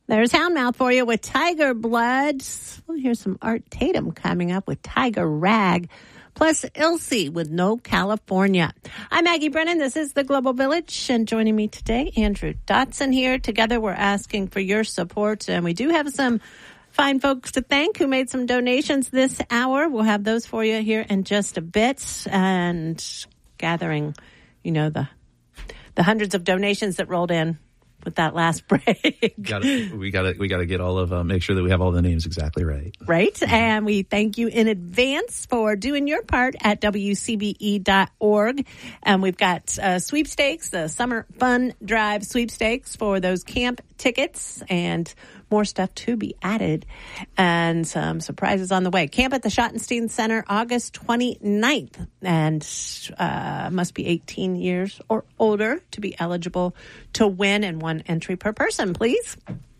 There's Houndmouth for you with Tiger Blood. We'll hear some Art Tatum coming up with Tiger Rag. Plus Ilse with No California. I'm Maggie Brennan. This is the Global Village. And joining me today, Andrew Dotson here. Together we're asking for your support. And we do have some fine folks to thank who made some donations this hour. We'll have those for you here in just a bit. And gathering, the hundreds of donations that rolled in with that last break. We gotta get all of make sure that we have all the names exactly right. Right. And we thank you in advance for doing your part at WCBE.org. And we've got sweepstakes, the Summer Fun Drive sweepstakes for those camp tickets, and more stuff to be added, and some surprises on the way. Camp at the Schottenstein Center, August 29th, and must be 18 years or older to be eligible to win, and one entry per person, please.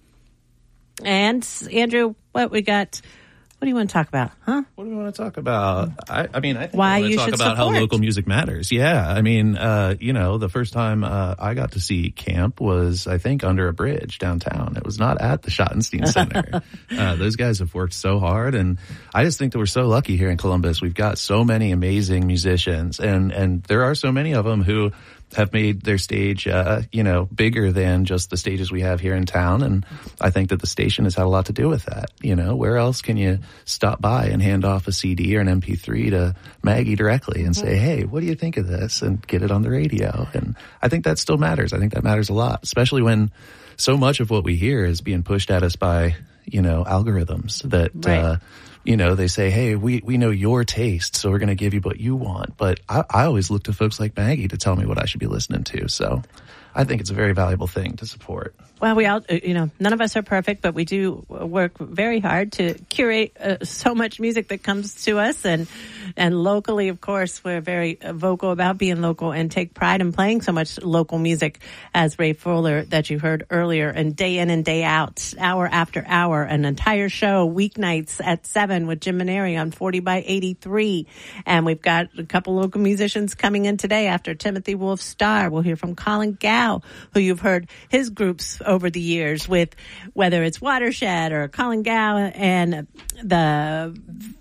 And Andrew, what do you want to talk about, huh? What do we want to talk about? I think why we want to talk about how local music matters. Yeah. The first time I got to see camp was, I think, under a bridge downtown. It was not at the Schottenstein Center. Those guys have worked so hard, and I just think that we're so lucky here in Columbus. We've got so many amazing musicians, and there are so many of them who have made their stage, bigger than just the stages we have here in town. And I think that the station has had a lot to do with that. Where else can you stop by and hand off a CD or an MP3 to Maggie directly and say, hey, what do you think of this? And get it on the radio. And I think that still matters. I think that matters a lot, especially when so much of what we hear is being pushed at us by, algorithms that, right. They say, hey, we know your taste, so we're going to give you what you want. But I always look to folks like Maggie to tell me what I should be listening to. So I think it's a very valuable thing to support. Well, we all, none of us are perfect, but we do work very hard to curate so much music that comes to us. And locally, of course, we're very vocal about being local and take pride in playing so much local music, as Ray Fuller that you heard earlier, and day in and day out, hour after hour, an entire show, weeknights at 7 with Jim Maneri on 40 by 83. And we've got a couple local musicians coming in today after Timothy Wolf Star. We'll hear from Colin Gow, who you've heard his groups over the years with, whether it's Watershed or Colin Gow and the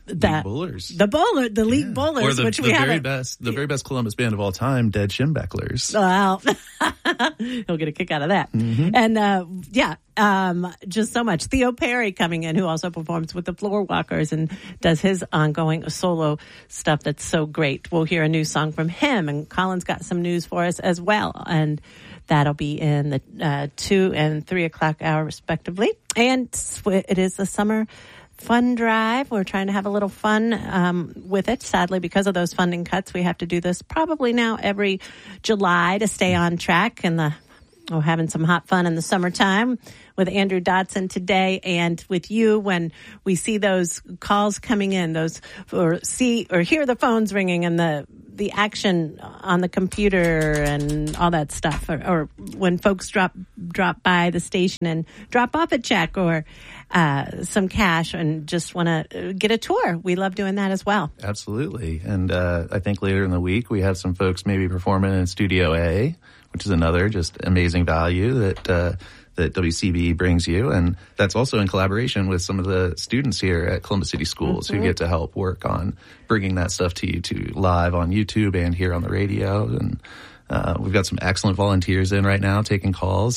League Bowlers, or which we have the very best Columbus band of all time, Dead Shimbecklers. Well, he'll get a kick out of that. Mm-hmm. And just so much. Theo Perry coming in, who also performs with the Floorwalkers and does his ongoing solo stuff that's so great. We'll hear a new song from him, and Colin's got some news for us as well, and that'll be in the 2 and 3 o'clock hour, respectively. And it is the Summer Fun Drive. We're trying to have a little fun with it. Sadly, because of those funding cuts, we have to do this probably now every July to stay on track and having some hot fun in the summertime with Andrew Dotson today, and with you when we see those calls coming in, or hear the phones ringing and the action on the computer and all that stuff, or when folks drop by the station and drop off a check or some cash and just want to get a tour. We love doing that as well. Absolutely. And I think later in the week we have some folks maybe performing in Studio A, which is another just amazing value that WCBE brings you. And that's also in collaboration with some of the students here at Columbus City Schools who get to help work on bringing that stuff to you live on YouTube and here on the radio. And we've got some excellent volunteers in right now taking calls,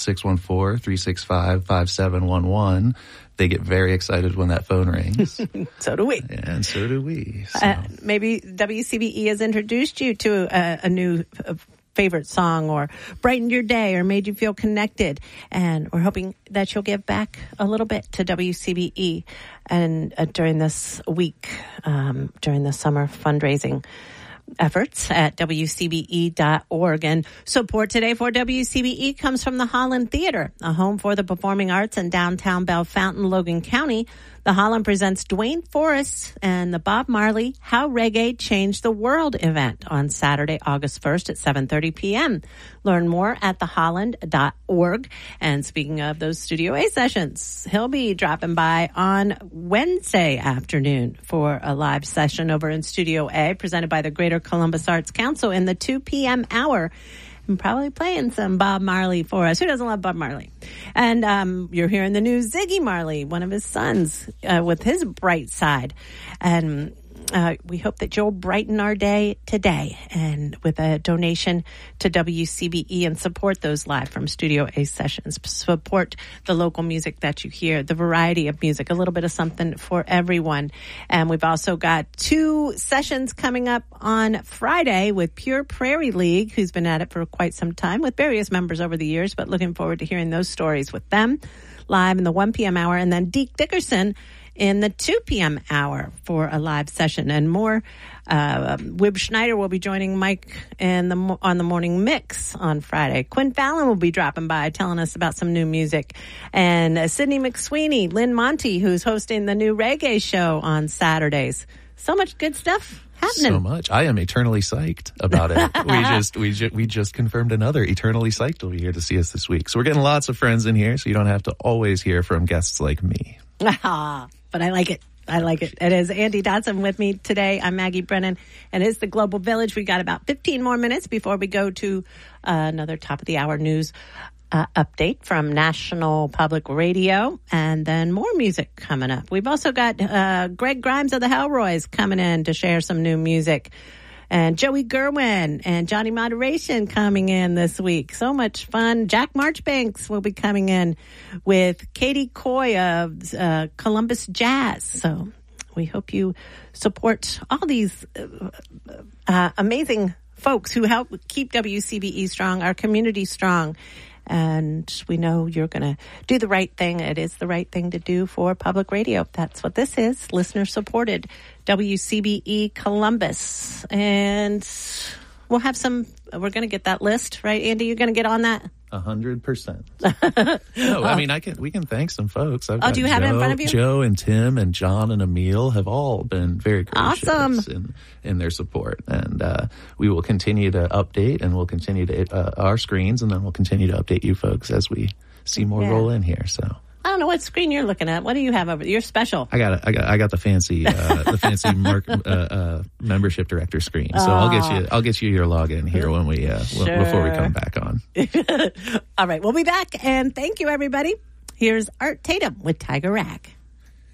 614-365-5711. They get very excited when that phone rings. So do we. And so do we. So. Maybe WCBE has introduced you to a new favorite song, or brightened your day, or made you feel connected. And we're hoping that you'll give back a little bit to WCBE and during this week, during the summer fundraising efforts at WCBE.org. And support today for WCBE comes from the Holland Theater, a home for the performing arts in downtown Bellefontaine, Logan County. The Holland presents Dwayne Forrest and the Bob Marley How Reggae Changed the World event on Saturday, August 1st at 7:30 p.m. Learn more at theholland.org. And speaking of those Studio A sessions, he'll be dropping by on Wednesday afternoon for a live session over in Studio A presented by the Greater Columbus Arts Council in the 2 p.m. hour. And probably playing some Bob Marley for us. Who doesn't love Bob Marley? And you're hearing the news, Ziggy Marley, one of his sons, with his bright side. And we hope that you'll brighten our day today and with a donation to WCBE and support those live from Studio A sessions. Support the local music that you hear, the variety of music, a little bit of something for everyone. And we've also got 2 sessions coming up on Friday with Pure Prairie League, who's been at it for quite some time with various members over the years, but looking forward to hearing those stories with them live in the 1 p.m. hour. And then Deke Dickerson in the 2 p.m. hour for a live session and more. Wib Schneider will be joining Mike on the morning mix on Friday. Quinn Fallon will be dropping by telling us about some new music. And Sydney McSweeney, Lynn Monty, who's hosting the new reggae show on Saturdays. So much good stuff happening. So much. I am eternally psyched about it. We just confirmed another eternally psyched will be here to see us this week. So we're getting lots of friends in here, so you don't have to always hear from guests like me. But I like it. I like it. It is Andy Dodson with me today. I'm Maggie Brennan, and it's the Global Village. We got about 15 more minutes before we go to another top of the hour news update from National Public Radio, and then more music coming up. We've also got Greg Grimes of the Hellroys coming in to share some new music. And Joey Gerwin and Johnny Moderation coming in this week. So much fun. Jack Marchbanks will be coming in with Katie Coy of Columbus Jazz. So we hope you support all these amazing folks who help keep WCBE strong, our community strong. And we know you're going to do the right thing. It is the right thing to do for public radio. That's what this is, listener-supported WCBE Columbus. And we'll have we're going to get that list, right, Andy? You're going to get on that? 100%. No, I mean, we can thank some folks. I've got do you have it in front of you? Joe and Tim and John and Emil have all been very gracious awesome in their support. And we will continue to update, and we'll continue to our screens, and then we'll continue to update you folks as we see more roll in here. So I don't know what screen you're looking at. What do you have over there? You're special. I got the fancy membership director screen. So I'll get you your login here when we before we come back on. All right, we'll be back, and thank you, everybody. Here's Art Tatum with Tiger Rag.